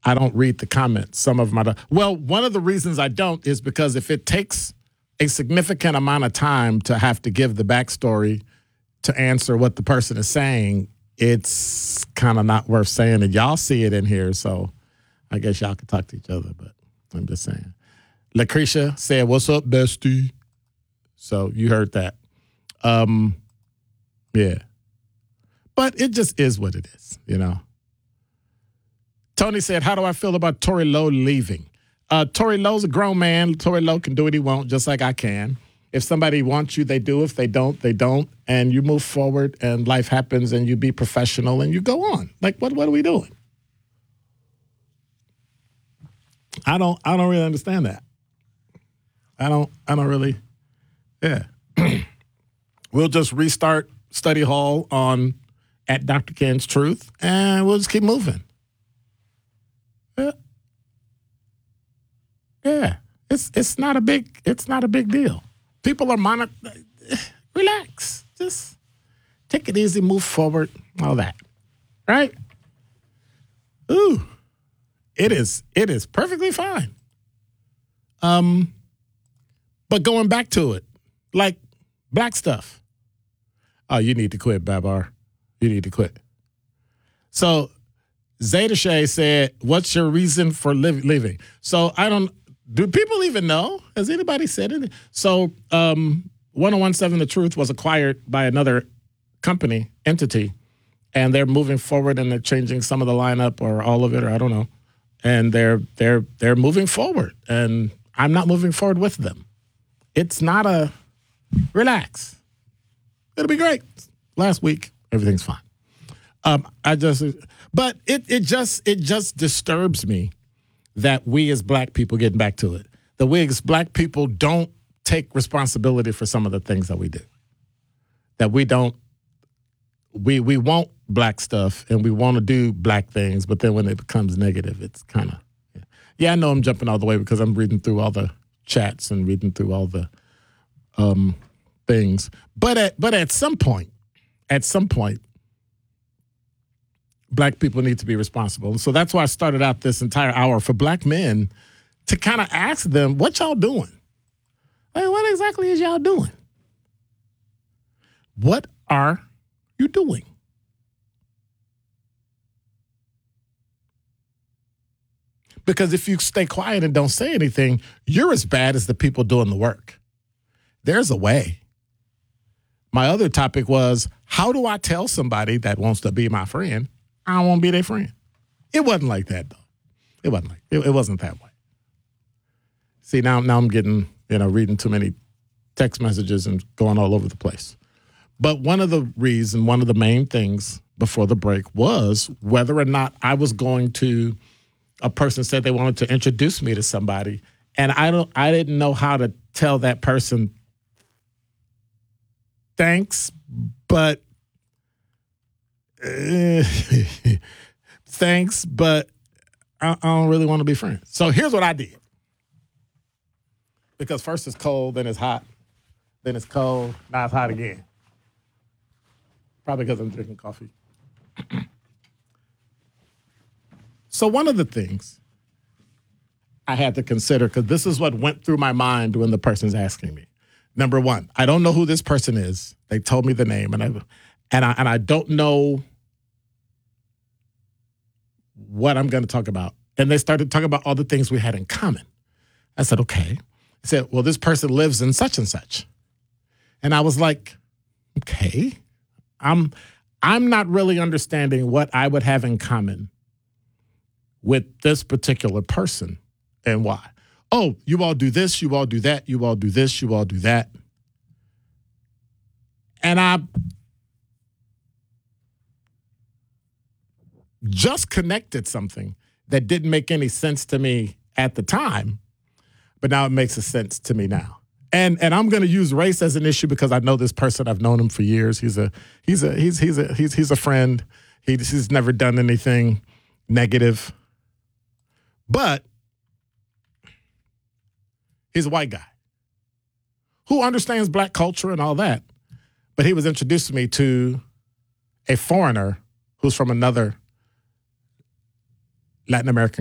I don't read the comments. Some of them well, one of the reasons I don't is because if it takes a significant amount of time to have to give the backstory to answer what the person is saying, it's kind of not worth saying. And y'all see it in here, so I guess y'all can talk to each other, but I'm just saying. Lucretia said, "What's up, bestie?" So you heard that. Yeah. But it just is what it is, you know. Tony said, "How do I feel about Tory Lowe leaving?" Tory Lowe's a grown man. Tory Lowe can do what he wants, just like I can. If somebody wants you, they do. If they don't, they don't. And you move forward, and life happens, and you be professional, and you go on. Like, what are we doing? I don't really understand that. I don't really. Yeah. We'll just restart study hall at Dr. Ken's Truth, and we'll just keep moving. Yeah. Yeah. It's not a big deal. People are relax. Just take it easy, move forward, all that. Right? Ooh. It is perfectly fine. But going back to it, like black stuff. Oh, you need to quit, Babar. You need to quit. So Zeta Shay said, "What's your reason for leaving?" So do people even know? Has anybody said it? So 1017 The Truth was acquired by another entity, and they're moving forward and they're changing some of the lineup or all of it, or I don't know. And they're moving forward, and I'm not moving forward with them. It's not a relax. It'll be great. Last week, everything's fine. But it just disturbs me that we as black people, getting back to it, that we as black people don't take responsibility for some of the things that we do. That we don't. We want black stuff and we want to do black things, but then when it becomes negative, it's kind of, yeah, I know I'm jumping all the way because I'm reading through all the chats and reading through all the things. But at some point, black people need to be responsible. So that's why I started out this entire hour for black men to kind of ask them, what y'all doing? Like, what exactly is y'all doing? What are you doing? Because if you stay quiet and don't say anything, you're as bad as the people doing the work. There's a way. My other topic was, how do I tell somebody that wants to be my friend, I don't want to be their friend? It wasn't like that, though. It wasn't that way. See, now I'm getting, reading too many text messages and going all over the place. But one of the main things before the break was whether or not I was going to, a person said they wanted to introduce me to somebody, and I didn't know how to tell that person, thanks, but thanks, but I don't really want to be friends. So here's what I did. Because first it's cold, then it's hot, then it's cold, now it's hot again. Probably because I'm drinking coffee. So one of the things I had to consider, because this is what went through my mind when the person's asking me. Number one, I don't know who this person is. They told me the name, and I don't know what I'm going to talk about. And they started talking about all the things we had in common. I said, okay. I said, well, this person lives in such and such. And I was like, okay. I'm not really understanding what I would have in common with this particular person and why. Oh, you all do this, you all do that, you all do this, you all do that. And I just connected something that didn't make any sense to me at the time, but now it makes a sense to me now. And I'm going to use race as an issue because I know this person. I've known him for years. He's a friend. He's never done anything negative, but he's a white guy who understands black culture and all that. But he was introduced to me to a foreigner who's from another Latin American